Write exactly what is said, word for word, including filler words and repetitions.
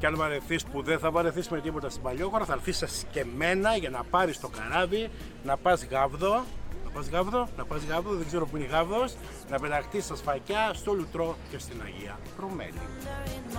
Και αν βαρεθείς, που δεν θα βαρεθείς με τίποτα στην Παλιόχώρα, θα έρθεις ασκεμμένα για να πάρεις το καράβι, να πας Γάβδο, να πας Γάβδο, να πας Γάβδο, δεν ξέρω που είναι η Γάβδος, να πεταχτείς στα Σφακιά, στο Λουτρό και στην Αγία Ρωμένη.